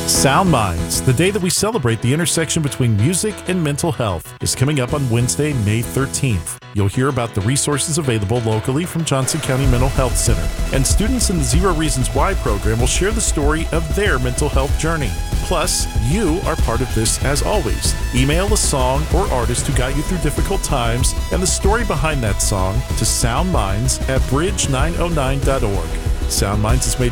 Sound Minds, the day that we celebrate the intersection between music and mental health, is coming up on Wednesday, May 13th. You'll hear about the resources available locally from Johnson County Mental Health Center. And students in the Zero Reasons Why program will share the story of their mental health journey. Plus, you are part of this as always. Email a song or artist who got you through difficult times and the story behind that song to soundminds@bridge909.org. Sound Minds is made